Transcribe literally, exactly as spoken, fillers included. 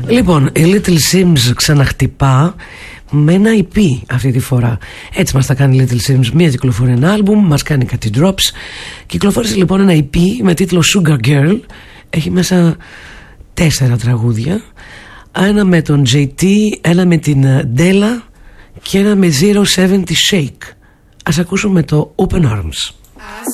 Λοιπόν, η Little Sims ξαναχτυπά με ένα ι πι αυτή τη φορά. Έτσι μας τα κάνει η Little Sims. Μία κυκλοφορεί ένα άλμπουμ, μας κάνει κάτι drops. Κυκλοφόρησε λοιπόν ένα ι πι με τίτλο Sugar Girl. Έχει μέσα τέσσερα τραγούδια. Ένα με τον τζέι τι, ένα με την Della και ένα με zero seventy Shake. Ας ακούσουμε το Open Arms.